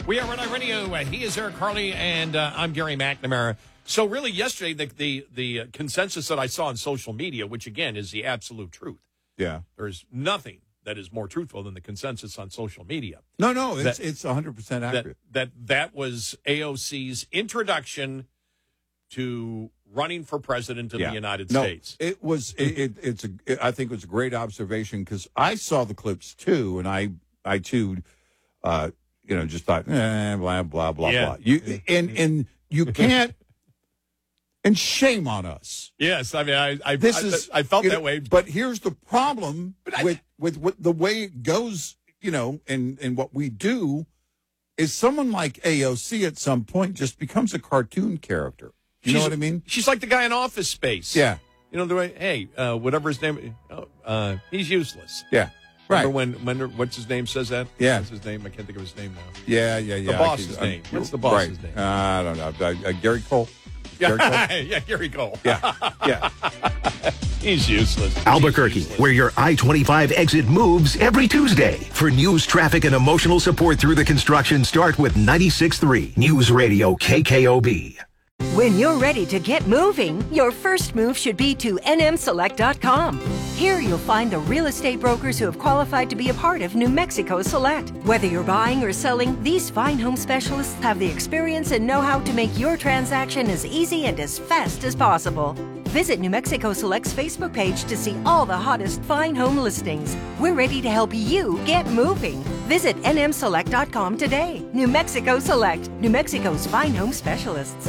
We are Red Eye Radio. He is Eric Harley, and I'm Gary McNamara. So really, yesterday, the consensus that I saw on social media, which, again, is the absolute truth. Yeah. There's nothing that is more truthful than the consensus on social media. No, it's 100% accurate. That was AOC's introduction to running for president of the United States. It was. I think it was a great observation because I saw the clips too, and I too, just thought, blah blah blah blah. And you can't. And shame on us. Yes, I mean, I felt that way. But here's the problem with the way it goes, and what we do is someone like AOC at some point just becomes a cartoon character. You know what I mean? She's like the guy in Office Space. Yeah. The way, whatever his name, he's useless. Yeah. Right. Remember when what's his name says that? Yeah. What's his name? I can't think of his name now. Yeah. The boss's name. What's the boss's name? I don't know. Gary Cole. Gary Cole. Yeah. He's useless. Albuquerque, where your I-25 exit moves every Tuesday. For news, traffic, and emotional support through the construction, start with 96.3 News Radio KKOB. When you're ready to get moving, your first move should be to nmselect.com. Here you'll find the real estate brokers who have qualified to be a part of New Mexico Select. Whether you're buying or selling, these fine home specialists have the experience and know-how to make your transaction as easy and as fast as possible. Visit New Mexico Select's Facebook page to see all the hottest fine home listings. We're ready to help you get moving. Visit nmselect.com today. New Mexico Select, New Mexico's fine home specialists.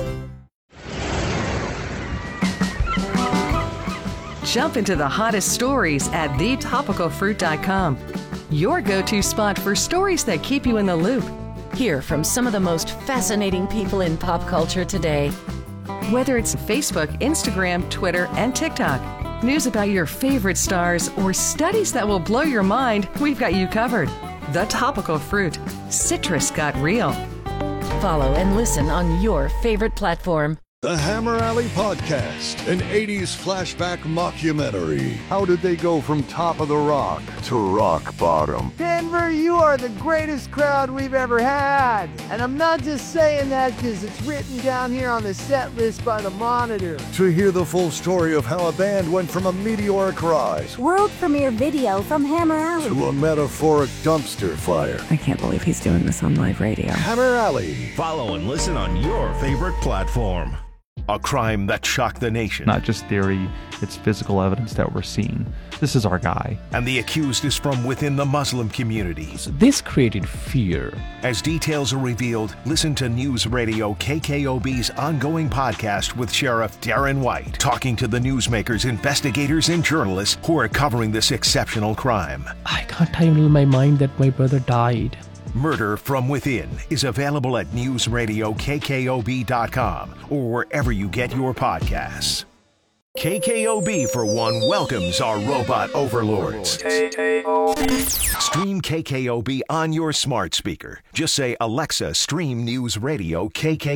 Jump into the hottest stories at thetopicalfruit.com. Your go-to spot for stories that keep you in the loop. Hear from some of the most fascinating people in pop culture today. Whether it's Facebook, Instagram, Twitter, and TikTok, news about your favorite stars, or studies that will blow your mind, we've got you covered. The Topical Fruit. Citrus got real. Follow and listen on your favorite platform. The Hammer Alley Podcast, an 80s flashback mockumentary. How did they go from top of the rock to rock bottom? Denver, you are the greatest crowd we've ever had. And I'm not just saying that because it's written down here on the set list by the Monitor. To hear the full story of how a band went from a meteoric rise, world premiere video from Hammer Alley, to a metaphoric dumpster fire. I can't believe he's doing this on live radio. Hammer Alley. Follow and listen on your favorite platform. A crime that shocked the nation. Not just theory, it's physical evidence that we're seeing. This is our guy. And the accused is from within the Muslim community. This created fear. As details are revealed, listen to News Radio KKOB's ongoing podcast with Sheriff Darren White, talking to the newsmakers, investigators, and journalists who are covering this exceptional crime. I can't handle my mind that my brother died. Murder from Within is available at newsradiokkob.com or wherever you get your podcasts. KKOB, for one, welcomes our robot overlords. Stream KKOB on your smart speaker. Just say, Alexa, stream News Radio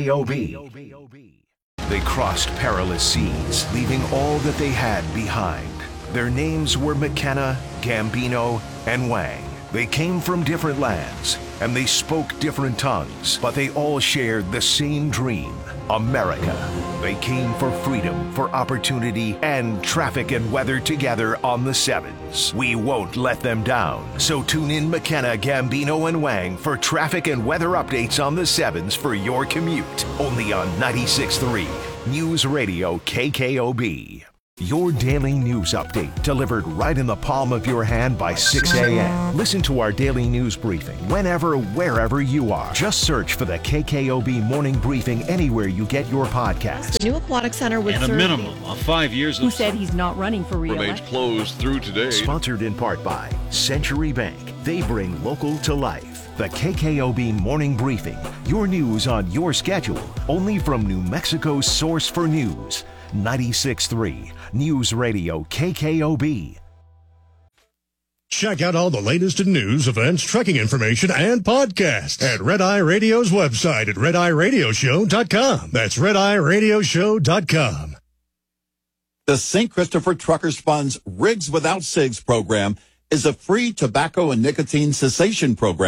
KKOB. They crossed perilous seas, leaving all that they had behind. Their names were McKenna, Gambino, and Wang. They came from different lands, and they spoke different tongues, but they all shared the same dream, America. They came for freedom, for opportunity, and traffic and weather together on the Sevens. We won't let them down. So tune in McKenna, Gambino, and Wang for traffic and weather updates on the Sevens for your commute. Only on 96.3 News Radio KKOB. Your daily news update delivered right in the palm of your hand by 6 a.m. Listen to our daily news briefing whenever, wherever you are. Just search for the KKOB Morning Briefing anywhere you get your podcasts. The new aquatic center would and a minimum of 5 years. Who said he's not running for re-election? Remains closed through today. Sponsored in part by Century Bank. They bring local to life. The KKOB Morning Briefing. Your news on your schedule. Only from New Mexico's source for news. 96.3 News Radio KKOB. Check out all the latest in news, events, trucking information, and podcasts at Red Eye Radio's website at redeyeradioshow.com. That's redeyeradioshow.com. The St. Christopher Truckers Fund's Rigs Without Cigs program is a free tobacco and nicotine cessation program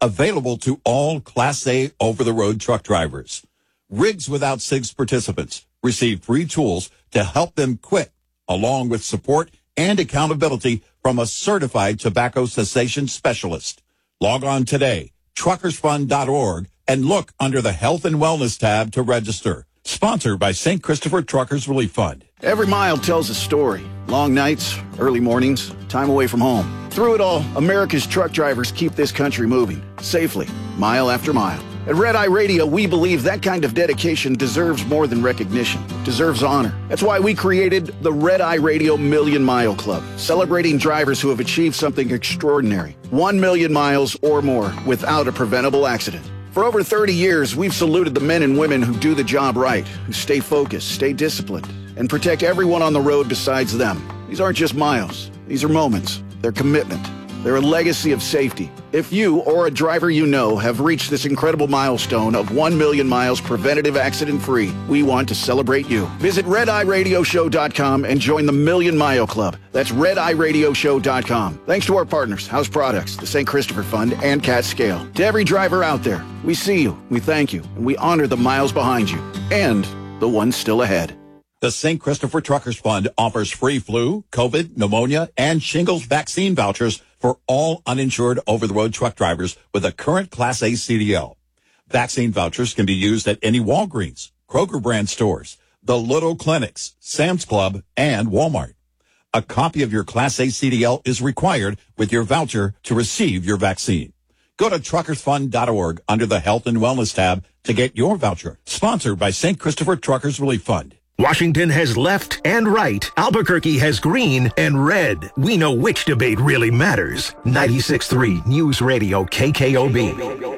available to all Class A over-the-road truck drivers. Rigs Without SIGs participants receive free tools to help them quit, along with support and accountability from a certified tobacco cessation specialist. Log on today, truckersfund.org, and look under the Health and Wellness tab to register. Sponsored by St. Christopher Truckers Relief Fund. Every mile tells a story. Long nights, early mornings, time away from home. Through it all, America's truck drivers keep this country moving, safely, mile after mile. At Red Eye Radio, we believe that kind of dedication deserves more than recognition, deserves honor. That's why we created the Red Eye Radio Million Mile Club, celebrating drivers who have achieved something extraordinary. 1 million miles or more without a preventable accident. For over 30 years, we've saluted the men and women who do the job right, who stay focused, stay disciplined, and protect everyone on the road besides them. These aren't just miles. These are moments. They're commitment. They're a legacy of safety. If you or a driver you know have reached this incredible milestone of 1 million miles preventative accident-free, we want to celebrate you. Visit RedEyeRadioShow.com and join the Million Mile Club. That's RedEyeRadioShow.com. Thanks to our partners, House Products, the St. Christopher Fund, and Cat Scale. To every driver out there, we see you, we thank you, and we honor the miles behind you and the ones still ahead. The St. Christopher Truckers Fund offers free flu, COVID, pneumonia, and shingles vaccine vouchers for all uninsured over-the-road truck drivers with a current Class A CDL. Vaccine vouchers can be used at any Walgreens, Kroger brand stores, the Little Clinics, Sam's Club, and Walmart. A copy of your Class A CDL is required with your voucher to receive your vaccine. Go to truckersfund.org under the Health and Wellness tab to get your voucher. Sponsored by St. Christopher Truckers Relief Fund. Washington has left and right. Albuquerque has green and red. We know which debate really matters. 96.3 News Radio KKOB.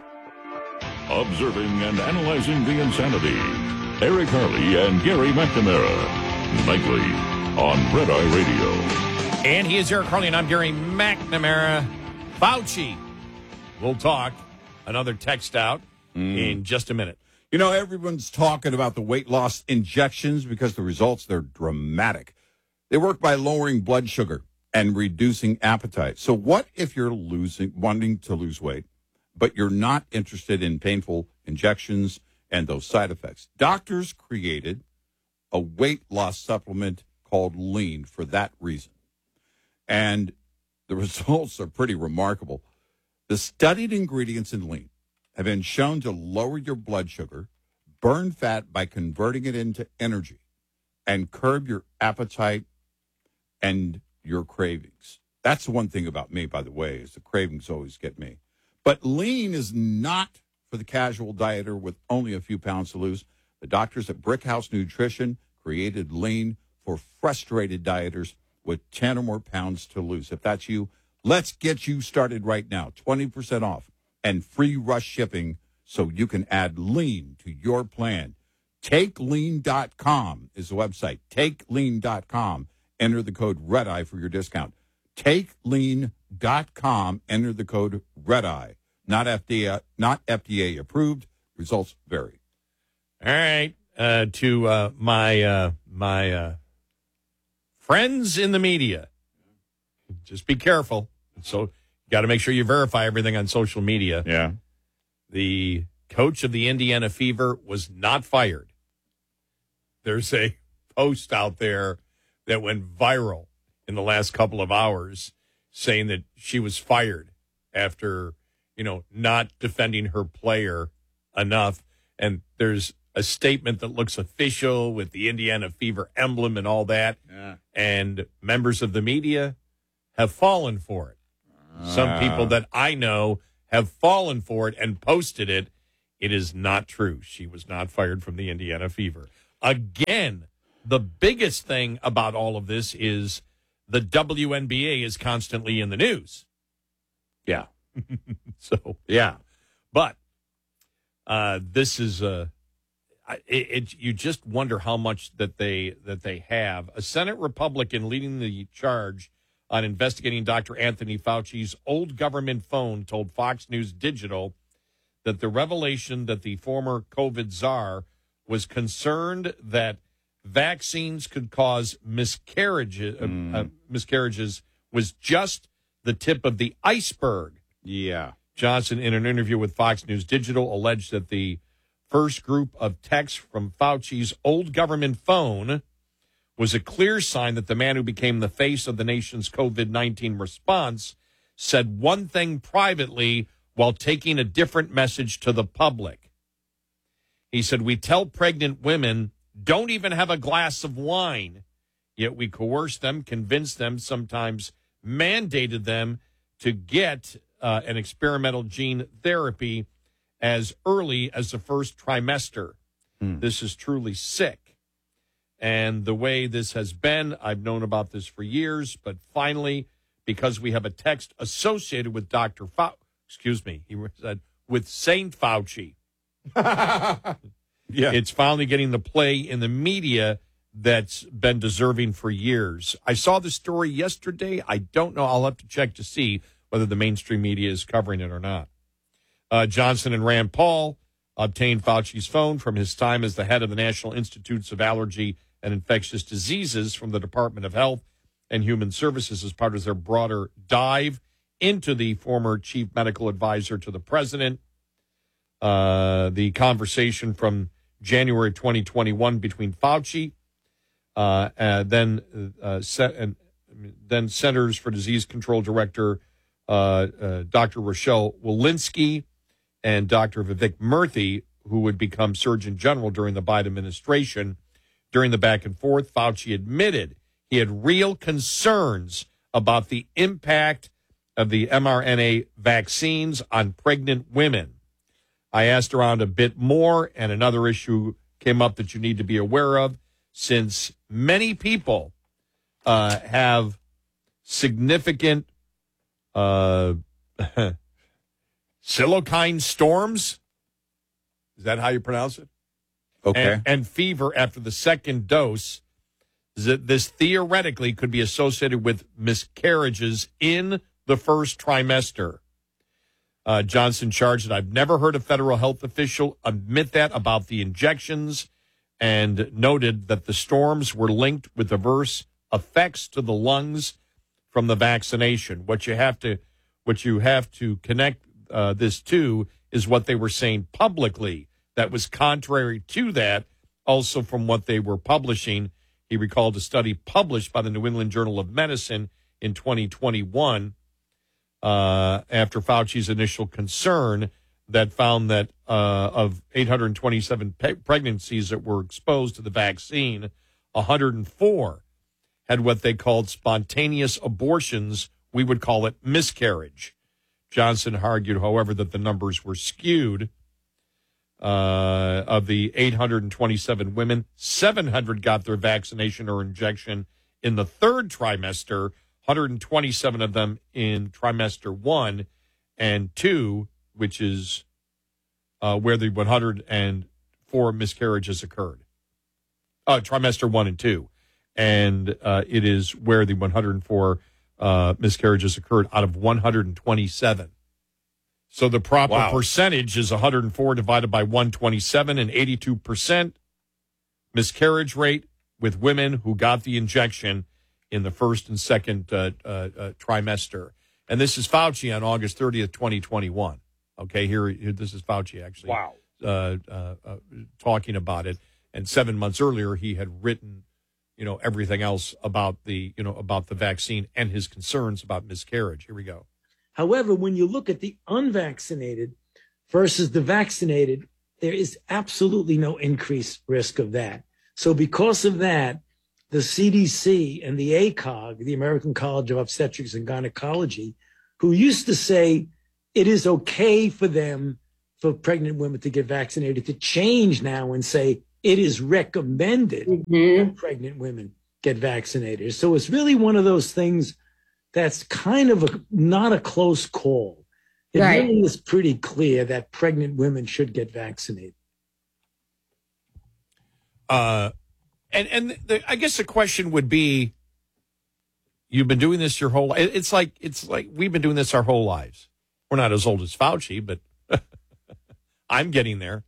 Observing and analyzing the insanity. Eric Harley and Gary McNamara. Nightly on Red Eye Radio. And he is Eric Harley, and I'm Gary McNamara. Fauci. We'll talk. Another text out in just a minute. You know, everyone's talking about the weight loss injections because the results, they're dramatic. They work by lowering blood sugar and reducing appetite. So what if you're wanting to lose weight, but you're not interested in painful injections and those side effects? Doctors created a weight loss supplement called Lean for that reason. And the results are pretty remarkable. The studied ingredients in Lean have been shown to lower your blood sugar, burn fat by converting it into energy, and curb your appetite and your cravings. That's the one thing about me, by the way, is the cravings always get me. But Lean is not for the casual dieter with only a few pounds to lose. The doctors at Brickhouse Nutrition created Lean for frustrated dieters with 10 or more pounds to lose. If that's you, let's get you started right now. 20% off. And free rush shipping so you can add Lean to your plan. TakeLean.com is the website. TakeLean.com. Enter the code REDEYE for your discount. TakeLean.com. Enter the code REDEYE. Not FDA approved. Results vary. All right. To my friends in the media, just be careful. So, got to make sure you verify everything on social media. Yeah. The coach of the Indiana Fever was not fired. There's a post out there that went viral in the last couple of hours saying that she was fired after, not defending her player enough. And there's a statement that looks official with the Indiana Fever emblem and all that. Yeah. And members of the media have fallen for it. Some people that I know have fallen for it and posted it. It is not true. She was not fired from the Indiana Fever. Again, the biggest thing about all of this is the WNBA is constantly in the news. Yeah. So, yeah. But this is you just wonder how much that they have. A Senate Republican leading the charge on investigating Dr. Anthony Fauci's old government phone told Fox News Digital that the revelation that the former COVID czar was concerned that vaccines could cause miscarriages was just the tip of the iceberg. Yeah. Johnson, in an interview with Fox News Digital, alleged that the first group of texts from Fauci's old government phone was a clear sign that the man who became the face of the nation's COVID-19 response said one thing privately while taking a different message to the public. He said, "We tell pregnant women, don't even have a glass of wine, yet we coerce them, convince them, sometimes mandated them to get an experimental gene therapy as early as the first trimester. This is truly sick. And the way this has been, I've known about this for years, but finally, because we have a text associated with Dr. he said, with Saint Fauci. Yeah. It's finally getting the play in the media that's been deserving for years. I saw the story yesterday. I don't know. I'll have to check to see whether the mainstream media is covering it or not. Johnson and Rand Paul obtained Fauci's phone from his time as the head of the National Institutes of Allergy and Infectious Diseases from the Department of Health and Human Services as part of their broader dive into the former chief medical advisor to the president. The conversation from January 2021 between Fauci, then Centers for Disease Control Director Dr. Rochelle Walensky and Dr. Vivek Murthy, who would become Surgeon General during the Biden administration. During the back and forth, Fauci admitted he had real concerns about the impact of the mRNA vaccines on pregnant women. I asked around a bit more, and another issue came up that you need to be aware of, since many people have significant cytokine storms. Is that how you pronounce it? Okay. And fever after the second dose. This theoretically could be associated with miscarriages in the first trimester. Johnson charged that I've never heard a federal health official admit that about the injections, and noted that the storms were linked with adverse effects to the lungs from the vaccination. What you have to connect this to is what they were saying publicly. That was contrary to that, also from what they were publishing. He recalled a study published by the New England Journal of Medicine in 2021 after Fauci's initial concern that found that of 827 pregnancies that were exposed to the vaccine, 104 had what they called spontaneous abortions. We would call it miscarriage. Johnson argued, however, that the numbers were skewed. Of the 827 women, 700 got their vaccination or injection in the third trimester, 127 of them in trimester 1 and 2, which is where the 104 miscarriages occurred. Trimester 1 and 2. And it is where the 104 miscarriages occurred out of 127. So the proper percentage is 104 divided by 127, and 82% miscarriage rate with women who got the injection in the first and second trimester. And this is Fauci on August 30th, 2021. Okay, here this is Fauci actually talking about it. And 7 months earlier, he had written, everything else about the vaccine and his concerns about miscarriage. Here we go. However, when you look at the unvaccinated versus the vaccinated, there is absolutely no increased risk of that. So because of that, the CDC and the ACOG, the American College of Obstetrics and Gynecology, who used to say it is okay for pregnant women to get vaccinated, to change now and say it is recommended that pregnant women get vaccinated. So it's really one of those things that's kind of not a close call. It really is pretty clear that pregnant women should get vaccinated. I guess the question would be, you've been doing this your whole life. It's like we've been doing this our whole lives. We're not as old as Fauci, but I'm getting there.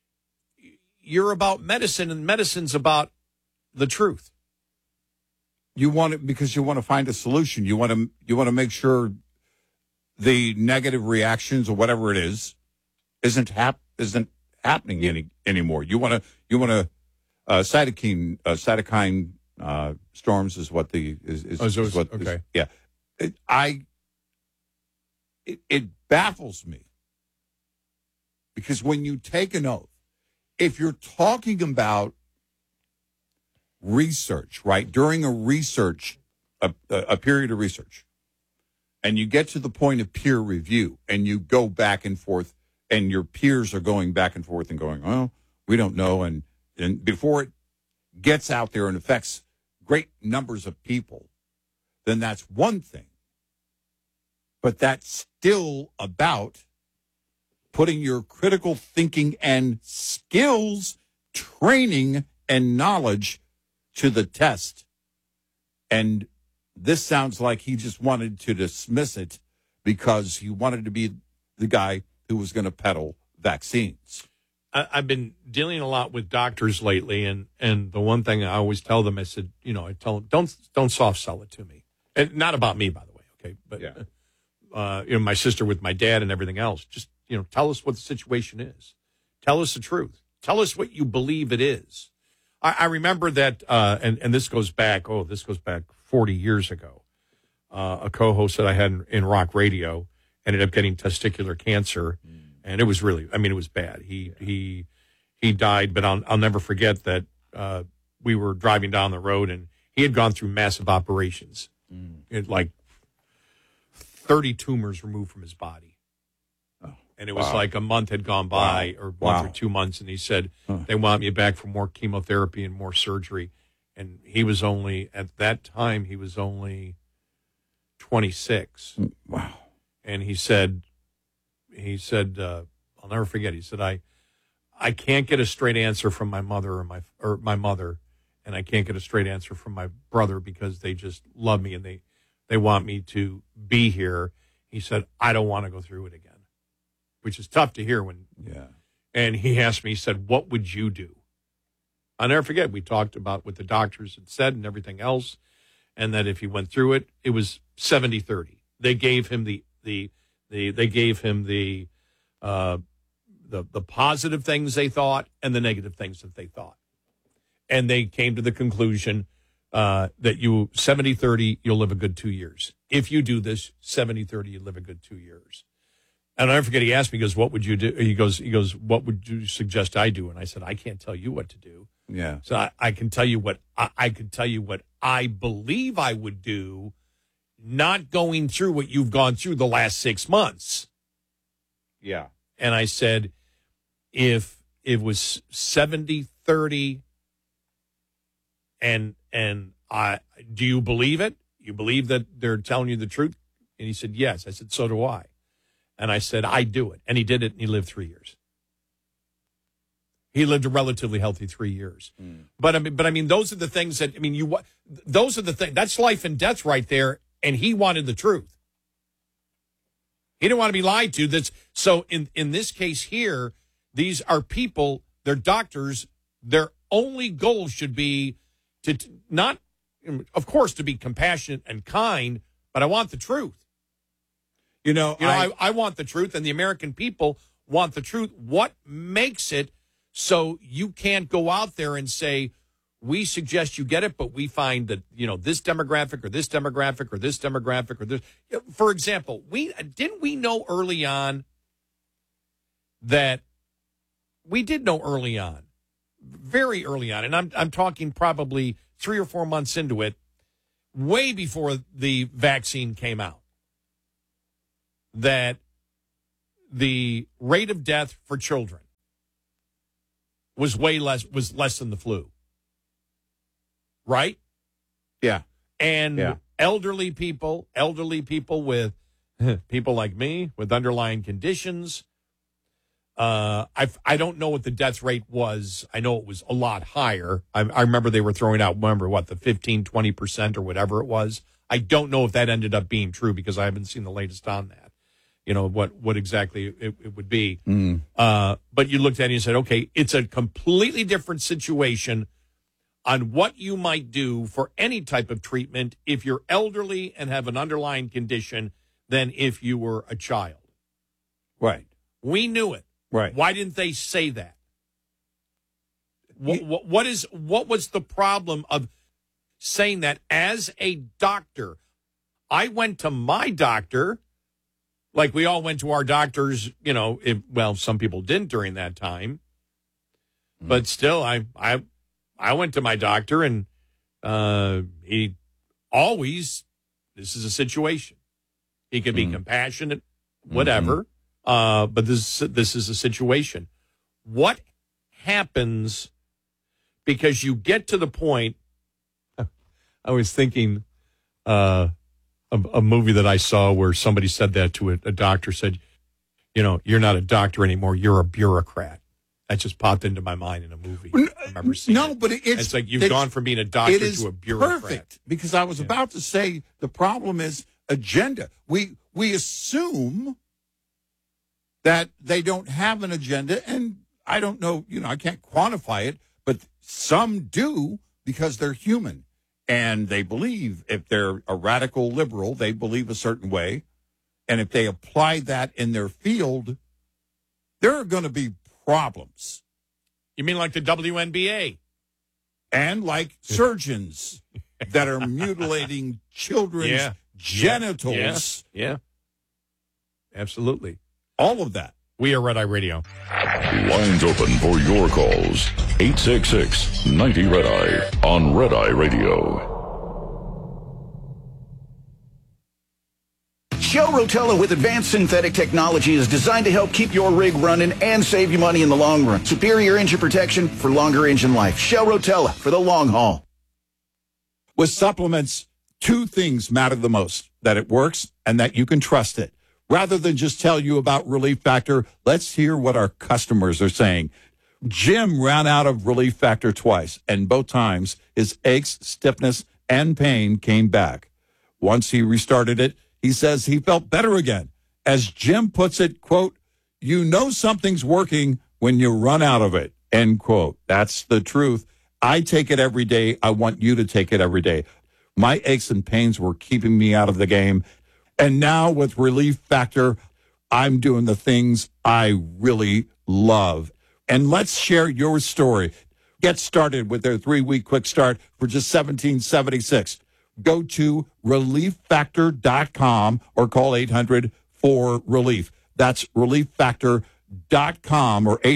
You're about medicine, and medicine's about the truth. You want it because you want to find a solution. You want to make sure the negative reactions or whatever it is isn't happening anymore. You want to cytokine storms is what okay. Yeah. It baffles me because when you take an oath, if you're talking about research, right, during a period of research, and you get to the point of peer review and you go back and forth and your peers are going back and forth and going, oh, we don't know. And before it gets out there and affects great numbers of people, then that's one thing. But that's still about putting your critical thinking and skills, training, and knowledge to the test. And this sounds like he just wanted to dismiss it because he wanted to be the guy who was going to peddle vaccines. I've been dealing a lot with doctors lately, and the one thing I always tell them, I said, I tell them, don't soft sell it to me. And not about me, by the way, okay? But, yeah. My sister with my dad and everything else, just, tell us what the situation is. Tell us the truth. Tell us what you believe it is. I remember that, and this goes back 40 years ago. A co-host that I had in rock radio ended up getting testicular cancer, and it was really, it was bad. He died, but I'll never forget that we were driving down the road, and he had gone through massive operations. It, like 30 tumors removed from his body. And it was like a month had gone by, or month or 2 months, and he said, they want me back for more chemotherapy and more surgery. And he was only, at that time, 26. Wow. And he said, I'll never forget, he said, I can't get a straight answer from my mother or my mother, and I can't get a straight answer from my brother because they just love me and they want me to be here. He said, I don't want to go through it again. Which is tough to hear when. Yeah. And he asked me, he said, what would you do? I'll never forget. We talked about what the doctors had said and everything else. And that if he went through it, it was 70-30. They gave him the positive things they thought and the negative things that they thought. And they came to the conclusion that 70-30, you'll live a good 2 years. If you do this, 70-30, you live a good 2 years. And I'll never forget, he asked me, he goes, what would you do? He goes, what would you suggest I do? And I said, I can't tell you what to do. Yeah. So I can tell you what I believe I would do, not going through what you've gone through the last 6 months. Yeah. And I said, if it was 70-30, and do you believe it? You believe that they're telling you the truth? And he said, yes. I said, so do I. And I said, I do it. And he did it, and he lived 3 years. He lived a relatively healthy 3 years. But those are the things that, those are the things, that's life and death right there. And he wanted the truth. He didn't want to be lied to. So in this case here, these are people, they're doctors. Their only goal should be to not, of course, to be compassionate and kind, but I want the truth. I want the truth, and the American people want the truth. What makes it so you can't go out there and say, we suggest you get it, but we find that, this demographic or this demographic or this demographic or this. For example, didn't we know early on that we did know early on, very early on, and I'm talking probably 3 or 4 months into it, way before the vaccine came out, that the rate of death for children was less than the flu. Right? Yeah. And elderly people with people like me with underlying conditions. I don't know what the death rate was. I know it was a lot higher. I remember they were throwing out, the 15, 20% or whatever it was. I don't know if that ended up being true because I haven't seen the latest on that. What exactly it would be. But you looked at it and you said, okay, it's a completely different situation on what you might do for any type of treatment if you're elderly and have an underlying condition than if you were a child. Right. We knew it. Right. Why didn't they say that? What was the problem of saying that as a doctor? I went to my doctor, like we all went to our doctors, some people didn't during that time. But still, I went to my doctor, and he always, this is a situation. He can be compassionate, whatever, but this is a situation. What happens, because you get to the point, I was thinking a movie that I saw where somebody said that to a doctor, said, you're not a doctor anymore, you're a bureaucrat. That just popped into my mind in a movie. I remember seeing it. But it's like you've gone from being a doctor to a bureaucrat. Perfect, because I was about to say the problem is agenda. We assume that they don't have an agenda, and I don't know, I can't quantify it, but some do because they're human. And they believe, if they're a radical liberal, they believe a certain way. And if they apply that in their field, there are going to be problems. You mean like the WNBA? And like surgeons that are mutilating children's genitals. Yeah. Absolutely. All of that. We are Red Eye Radio. Lines open for your calls. 866-90-RED-EYE on Red Eye Radio. Shell Rotella with advanced synthetic technology is designed to help keep your rig running and save you money in the long run. Superior engine protection for longer engine life. Shell Rotella for the long haul. With supplements, two things matter the most: that it works and that you can trust it. Rather than just tell you about Relief Factor, let's hear what our customers are saying. Jim ran out of Relief Factor twice, and both times his aches, stiffness, and pain came back. Once he restarted it, he says he felt better again. As Jim puts it, quote, "You know something's working when you run out of it," end quote. That's the truth. I take it every day. I want you to take it every day. My aches and pains were keeping me out of the game. And now with Relief Factor, I'm doing the things I really love. And let's share your story. Get started with their 3-week quick start for just $17.76. Go to relieffactor.com or call 800-4RELIEF. That's relieffactor.com or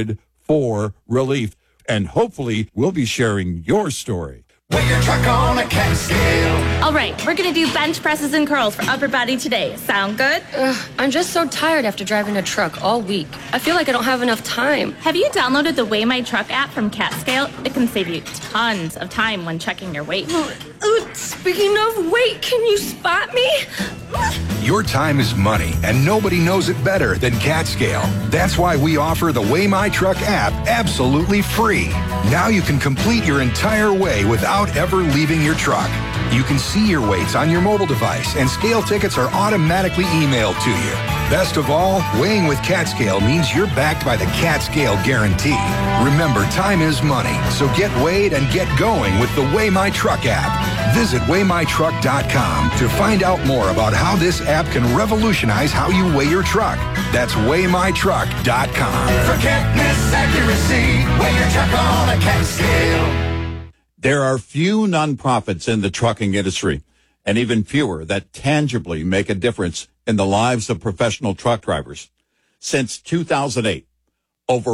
800-4RELIEF. And hopefully we'll be sharing your story. Put your truck on a cat scale. All right, we're going to do bench presses and curls for upper body today. Sound good? I'm just so tired after driving a truck all week. I feel like I don't have enough time. Have you downloaded the Weigh My Truck app from CatScale? It can save you tons of time when checking your weight. Speaking of weight, can you spot me? Your time is money, and nobody knows it better than CatScale. That's why we offer the Weigh My Truck app absolutely free. Now you can complete your entire weigh without ever leaving your truck. You can see your weights on your mobile device, and scale tickets are automatically emailed to you. Best of all, weighing with CatScale means you're backed by the CatScale guarantee. Remember, time is money, so get weighed and get going with the Weigh My Truck app. Visit weighmytruck.com to find out more about how this app can revolutionize how you weigh your truck. That's weighmytruck.com. Forget misaccuracy. Weigh your truck on a CatScale. There are few nonprofits in the trucking industry, and even fewer that tangibly make a difference in the lives of professional truck drivers. Since 2008, over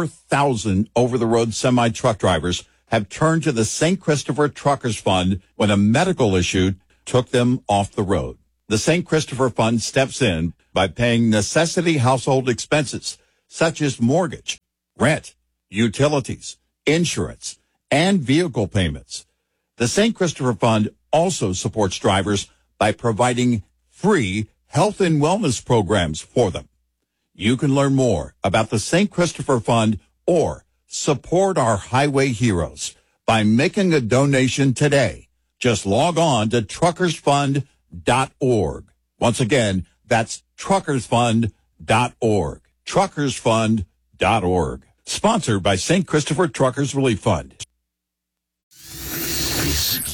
4,000 over-the-road semi-truck drivers have turned to the St. Christopher Truckers Fund when a medical issue took them off the road. The St. Christopher Fund steps in by paying necessity household expenses such as mortgage, rent, utilities, insurance, and vehicle payments. The St. Christopher Fund also supports drivers by providing free health and wellness programs for them. You can learn more about the St. Christopher Fund or support our highway heroes by making a donation today. Just log on to truckersfund.org. Once again, that's truckersfund.org. Truckersfund.org. Sponsored by St. Christopher Truckers Relief Fund.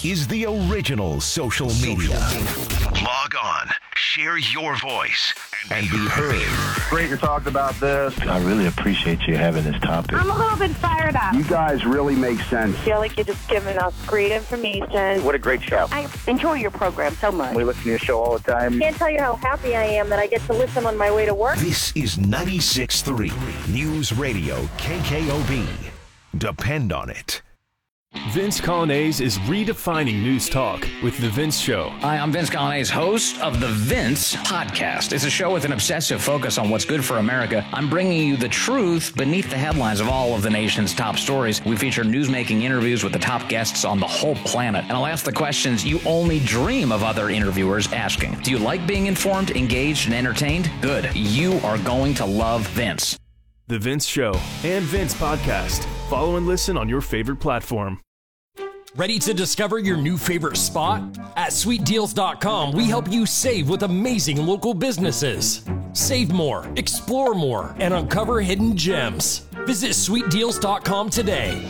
is the original social media. Log on, share your voice, and be heard. Great you talked about this. I really appreciate you having this topic. I'm a little bit fired up. You guys really make sense. I feel like you're just giving us great information. What a great show. I enjoy your program so much. We listen to your show all the time. Can't tell you how happy I am that I get to listen on my way to work. This is 96.3 News Radio KKOB. Depend on it. Vince Colonnese is redefining news talk with The Vince Show. Hi, I'm Vince Colonnese, host of The Vince Podcast. It's a show with an obsessive focus on what's good for America. I'm bringing you the truth beneath the headlines of all of the nation's top stories. We feature news-making interviews with the top guests on the whole planet. And I'll ask the questions you only dream of other interviewers asking. Do you like being informed, engaged, and entertained? Good. You are going to love Vince. The Vince Show and Vince Podcast. Follow and listen on your favorite platform. Ready to discover your new favorite spot? At SweetDeals.com, we help you save with amazing local businesses. Save more, explore more, and uncover hidden gems. Visit SweetDeals.com today.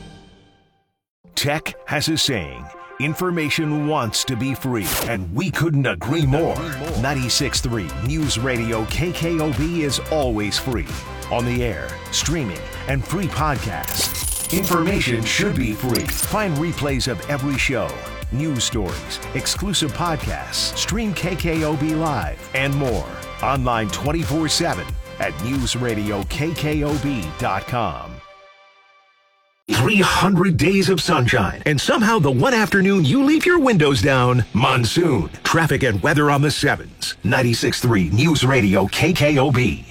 Tech has a saying. Information wants to be free, and we couldn't agree more. 96.3 News Radio KKOB is always free. On the air, streaming, and free podcasts. Information should be free. Find replays of every show, news stories, exclusive podcasts, stream KKOB Live, and more. Online 24/7 at newsradiokkob.com. 300 days of sunshine, and somehow the one afternoon you leave your windows down, monsoon. Traffic and weather on the 7s. 96.3 News Radio KKOB.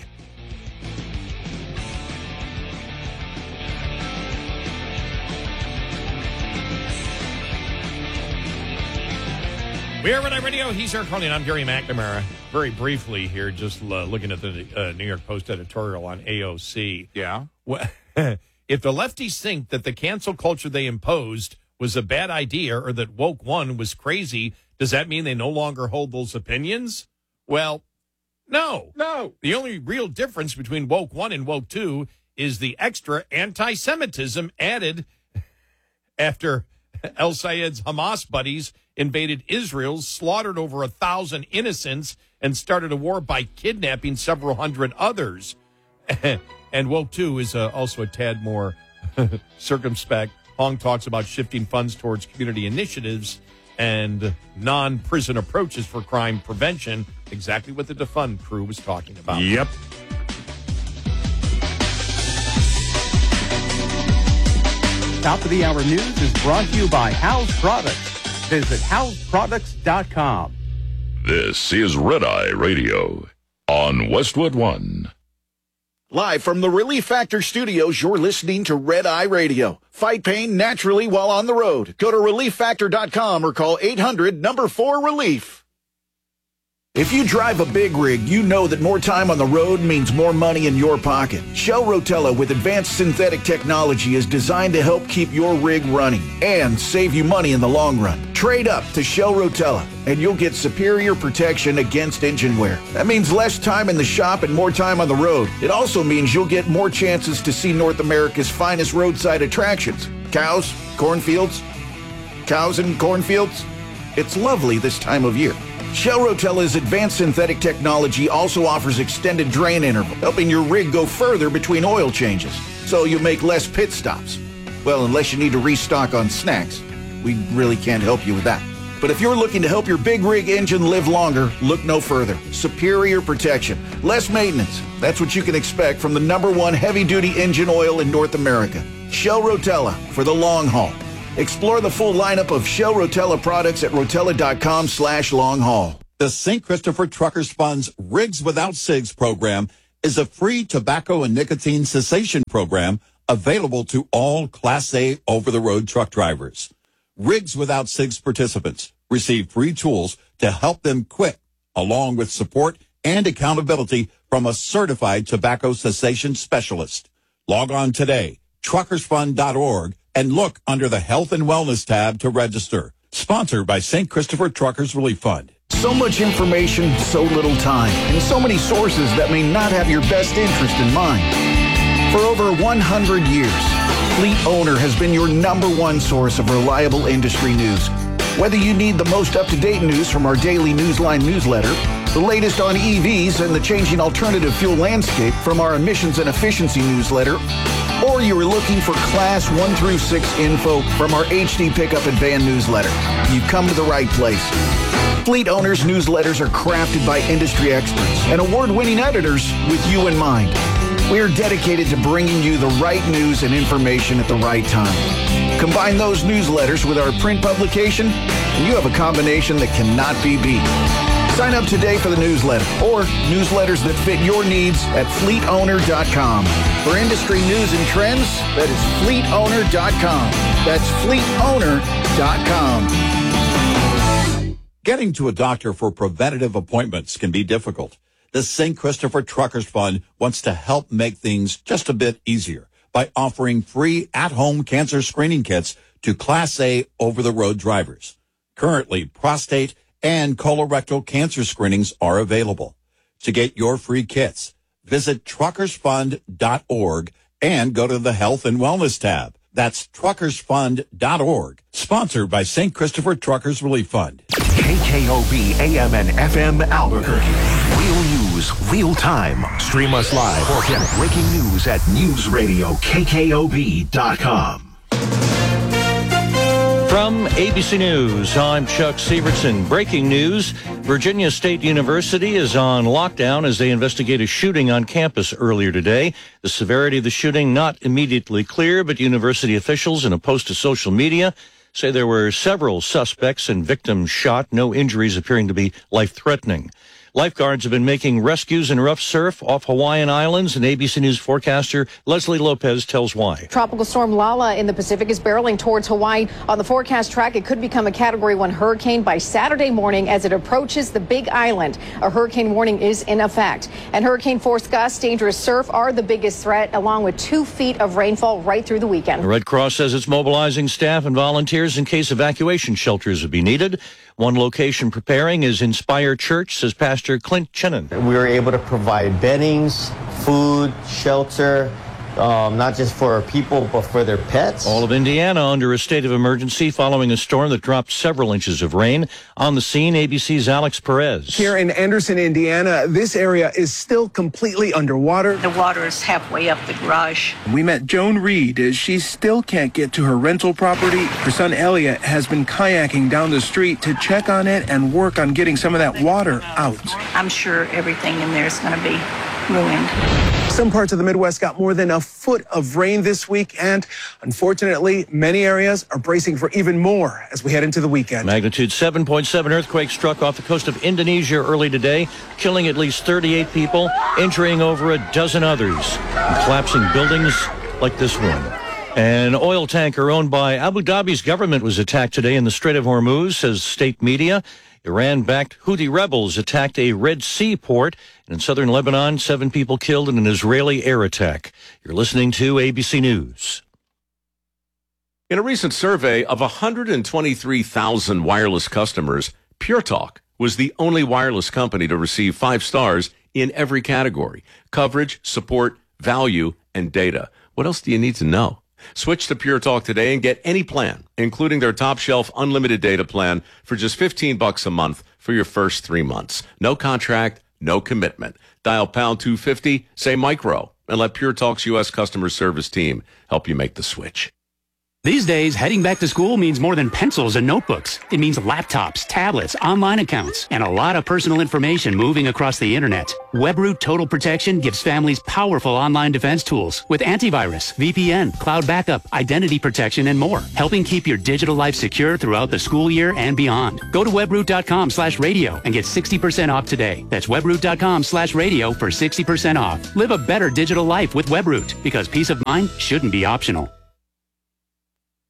We are Red Eye Radio. He's Eric Carly, and I'm Gary McNamara. Very briefly here, just looking at the New York Post editorial on AOC. Yeah. Well, if the lefties think that the cancel culture they imposed was a bad idea or that woke one was crazy, does that mean they no longer hold those opinions? Well, no. No. The only real difference between woke one and woke two is the extra anti-Semitism added after El Sayed's Hamas buddies invaded Israel, slaughtered over 1,000 innocents, and started a war by kidnapping several hundred others. And woke two is also a tad more circumspect. Hong talks about shifting funds towards community initiatives and non-prison approaches for crime prevention. Exactly what the defund crew was talking about. Yep. Top of the Hour News is brought to you by House Products. Visit houseproducts.com. This is Red Eye Radio on Westwood One. Live from the Relief Factor studios, you're listening to Red Eye Radio. Fight pain naturally while on the road. Go to relieffactor.com or call 800-4RELIEF. If you drive a big rig, you know that more time on the road means more money in your pocket. Shell Rotella with advanced synthetic technology is designed to help keep your rig running and save you money in the long run. Trade up to Shell Rotella and you'll get superior protection against engine wear. That means less time in the shop and more time on the road. It also means you'll get more chances to see North America's finest roadside attractions. Cows, cornfields, cows and cornfields. It's lovely this time of year. Shell Rotella's advanced synthetic technology also offers extended drain interval, helping your rig go further between oil changes, so you make less pit stops. Well, unless you need to restock on snacks. We really can't help you with that. But if you're looking to help your big rig engine live longer, look no further. Superior protection, less maintenance. That's what you can expect from the #1 heavy-duty engine oil in North America. Shell Rotella for the long haul. Explore the full lineup of Shell Rotella products at rotella.com/long-haul. The St. Christopher Truckers Fund's Rigs Without Cigs program is a free tobacco and nicotine cessation program available to all Class A over-the-road truck drivers. Rigs Without Cigs participants receive free tools to help them quit, along with support and accountability from a certified tobacco cessation specialist. Log on today, truckersfund.org, and look under the Health and Wellness tab to register. Sponsored by St. Christopher Truckers Relief Fund. So much information, so little time, and so many sources that may not have your best interest in mind. For over 100 years, Fleet Owner has been your #1 source of reliable industry news. Whether you need the most up-to-date news from our daily Newsline newsletter, the latest on EVs and the changing alternative fuel landscape from our emissions and efficiency newsletter, or you are looking for Class 1 through 6 info from our HD Pickup and Van newsletter, you've come to the right place. Fleet Owners newsletters are crafted by industry experts and award-winning editors with you in mind. We are dedicated to bringing you the right news and information at the right time. Combine those newsletters with our print publication, and you have a combination that cannot be beat. Sign up today for the newsletter or newsletters that fit your needs at fleetowner.com. For industry news and trends, that is fleetowner.com. That's fleetowner.com. Getting to a doctor for preventative appointments can be difficult. The St. Christopher Truckers Fund wants to help make things just a bit easier by offering free at-home cancer screening kits to Class A over-the-road drivers. Currently, prostate and colorectal cancer screenings are available. To get your free kits, visit truckersfund.org and go to the Health and Wellness tab. That's truckersfund.org, sponsored by St. Christopher Truckers Relief Fund. KKOB AM and FM Albuquerque. Real news, real time. Stream us live or get breaking news at newsradiokkob.com. From ABC News, I'm Chuck Severson. Breaking news, Virginia State University is on lockdown as they investigate a shooting on campus earlier today. The severity of the shooting not immediately clear, but university officials in a post to social media say there were several suspects and victims shot, no injuries appearing to be life-threatening. Lifeguards have been making rescues in rough surf off Hawaiian Islands, and ABC News forecaster Leslie Lopez tells why. Tropical storm Lala in the Pacific is barreling towards Hawaii. On the forecast track, it could become a Category 1 hurricane by Saturday morning as it approaches the Big Island. A hurricane warning is in effect. And hurricane force gusts, dangerous surf are the biggest threat, along with 2 feet of rainfall right through the weekend. The Red Cross says it's mobilizing staff and volunteers in case evacuation shelters would be needed. One location preparing is Inspire Church, says Pastor Clint Chennon. We were able to provide beddings, food, shelter, not just for our people, but for their pets. All of Indiana under a state of emergency following a storm that dropped several inches of rain. On the scene, ABC's Alex Perez. Here in Anderson, Indiana, this area is still completely underwater. The water is halfway up the garage. We met Joan Reed as she still can't get to her rental property. Her son Elliot has been kayaking down the street to check on it and work on getting some of that water out. I'm sure everything in there is going to be ruined. Some parts of the Midwest got more than a foot of rain this week, and unfortunately, many areas are bracing for even more as we head into the weekend. Magnitude 7.7 earthquake struck off the coast of Indonesia early today, killing at least 38 people, injuring over a dozen others, and collapsing buildings like this one. An oil tanker owned by Abu Dhabi's government was attacked today in the Strait of Hormuz, says state media. Iran-backed Houthi rebels attacked a Red Sea port. And in southern Lebanon, 7 people killed in an Israeli air attack. You're listening to ABC News. In a recent survey of 123,000 wireless customers, Pure Talk was the only wireless company to receive 5 stars in every category: coverage, support, value, and data. What else do you need to know? Switch to Pure Talk today and get any plan, including their top shelf unlimited data plan, for just $15 a month for your first 3 months. No contract, no commitment. Dial pound 250, say micro, and let Pure Talk's U.S. customer service team help you make the switch. These days, heading back to school means more than pencils and notebooks. It means laptops, tablets, online accounts, and a lot of personal information moving across the internet. WebRoot Total Protection gives families powerful online defense tools with antivirus, VPN, cloud backup, identity protection, and more, helping keep your digital life secure throughout the school year and beyond. Go to webroot.com/radio and get 60% off today. That's webroot.com/radio for 60% off. Live a better digital life with WebRoot, because peace of mind shouldn't be optional.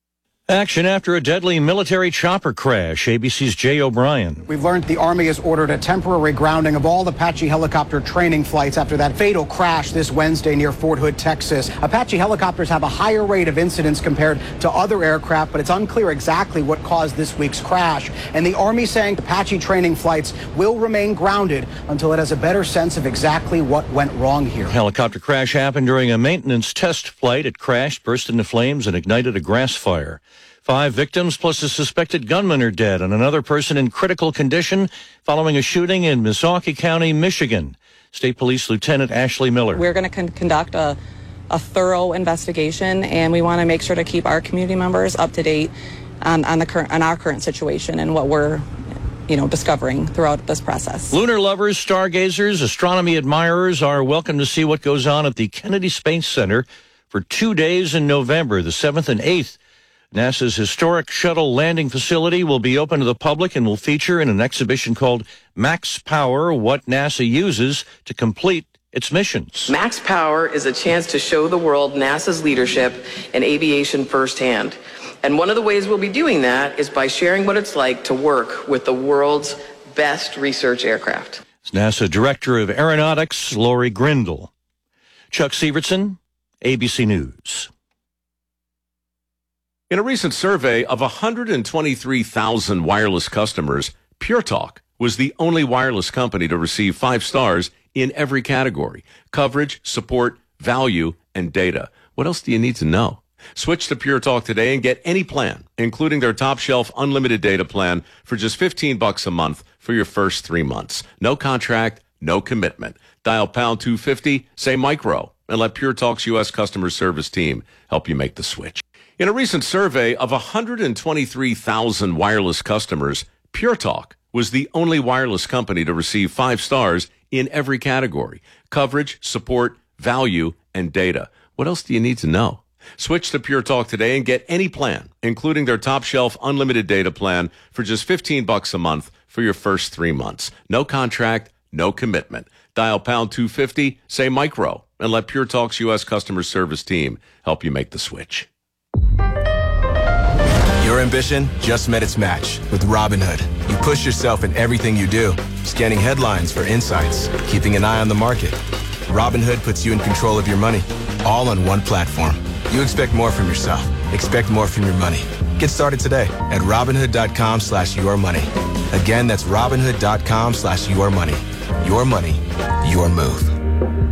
Action after a deadly military chopper crash. ABC's Jay O'Brien. We've learned the Army has ordered a temporary grounding of all Apache helicopter training flights after that fatal crash this Wednesday near Fort Hood, Texas. Apache helicopters have a higher rate of incidents compared to other aircraft, but it's unclear exactly what caused this week's crash. And the Army saying Apache training flights will remain grounded until it has a better sense of exactly what went wrong here. Helicopter crash happened during a maintenance test flight. It crashed, burst into flames, and ignited a grass fire. 5 victims plus a suspected gunman are dead and another person in critical condition following a shooting in Missaukee County, Michigan. State Police Lieutenant Ashley Miller. We're going to conduct a thorough investigation, and we want to make sure to keep our community members up to date on our current situation and what we're discovering throughout this process. Lunar lovers, stargazers, astronomy admirers are welcome to see what goes on at the Kennedy Space Center for 2 days in November, the 7th and 8th. NASA's historic shuttle landing facility will be open to the public and will feature in an exhibition called Max Power, what NASA uses to complete its missions. Max Power is a chance to show the world NASA's leadership in aviation firsthand. And one of the ways we'll be doing that is by sharing what it's like to work with the world's best research aircraft. It's NASA Director of Aeronautics, Lori Grindle. Chuck Sievertson, ABC News. In a recent survey of 123,000 wireless customers, Pure Talk was the only wireless company to receive 5 stars in every category: coverage, support, value, and data. What else do you need to know? Switch to Pure Talk today and get any plan, including their top shelf unlimited data plan for just $15 a month for your first 3 months. No contract, no commitment. Dial pound 250, say micro, and let Pure Talk's U.S. customer service team help you make the switch. In a recent survey of 123,000 wireless customers, Pure Talk was the only wireless company to receive 5 stars in every category: coverage, support, value, and data. What else do you need to know? Switch to Pure Talk today and get any plan, including their top shelf unlimited data plan for just $15 a month for your first 3 months. No contract, no commitment. Dial pound 250, say micro, and let Pure Talk's U.S. customer service team help you make the switch. Your ambition just met its match with Robinhood. You push yourself in everything you do, scanning headlines for insights, keeping an eye on the market. Robinhood puts you in control of your money, all on one platform. You expect more from yourself. Expect more from your money. Get started today at Robinhood.com/yourmoney. Again, that's Robinhood.com/yourmoney. Your money, your move.